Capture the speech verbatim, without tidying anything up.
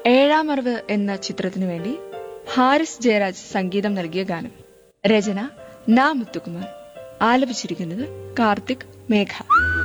ഏഴാം അറിവ് എന്ന ചിത്രത്തിനു വേണ്ടി ഹാരിസ് ജയരാജ് സംഗീതം നൽകിയ ഗാനം. രചന നാ മുത്തുകുമാർ. ആലപിച്ചിരിക്കുന്നത് കാർത്തിക് മേഘ.